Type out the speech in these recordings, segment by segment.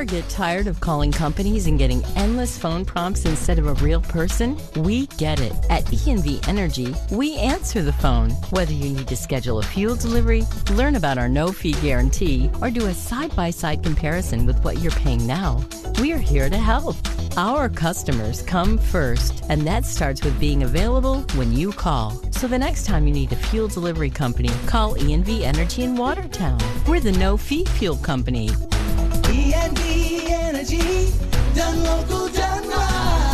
Ever get tired of calling companies and getting endless phone prompts instead of a real person? We get it. At ENV Energy, we answer the phone. Whether you need to schedule a fuel delivery, learn about our no-fee guarantee, or do a side-by-side comparison with what you're paying now, we're here to help. Our customers come first, and that starts with being available when you call. So the next time you need a fuel delivery company, call ENV Energy in Watertown. We're the no-fee fuel company. ENV Energy, done local, done right.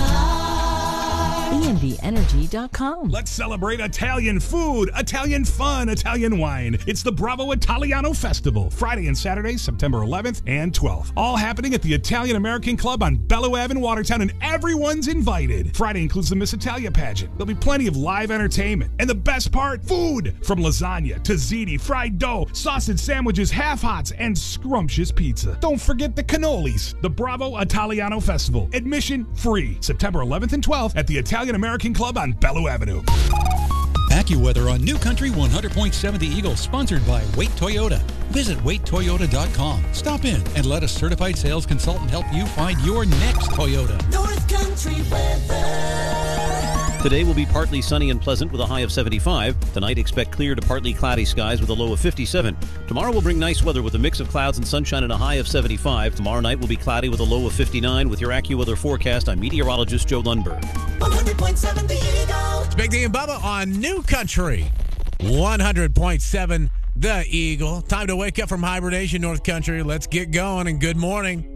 ENVEnergy.com. Let's celebrate Italian food, Italian fun, Italian wine. It's the Bravo Italiano Festival, Friday and Saturday, September 11th and 12th. All happening at the Italian American Club on Bello Ave in Watertown, and everyone's invited. Friday includes the Miss Italia pageant. There'll be plenty of live entertainment. And the best part, food! From lasagna to ziti, fried dough, sausage sandwiches, half-hots, and scrumptious pizza. Don't forget the cannolis. The Bravo Italiano Festival. Admission free. September 11th and 12th at the Italian American Club on Bello Avenue. AccuWeather on New Country 100.7 The Eagle, sponsored by Wait Toyota. Visit waittoyota.com. Stop in and let a certified sales consultant help you find your next Toyota. North Country weather. Today will be partly sunny and pleasant with a high of 75. Tonight, expect clear to partly cloudy skies with a low of 57. Tomorrow will bring nice weather with a mix of clouds and sunshine and a high of 75. Tomorrow night will be cloudy with a low of 59. With your AccuWeather forecast, I'm meteorologist Joe Lundberg. 100.7 The Eagle. It's Big D and Bubba on New Country 100.7 The Eagle. Time to wake up from hibernation, North Country. Let's get going, and good morning.